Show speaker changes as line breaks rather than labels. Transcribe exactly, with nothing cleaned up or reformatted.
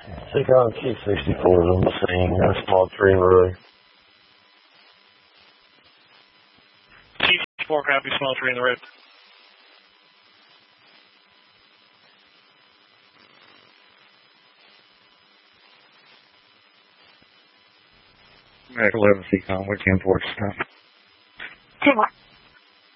Seacon T sixty-four is on the scene. Got a small tree in the road.
T sixty-four, copy, small tree in the road.
At eleven Seacon, we can force stuff.
ten one.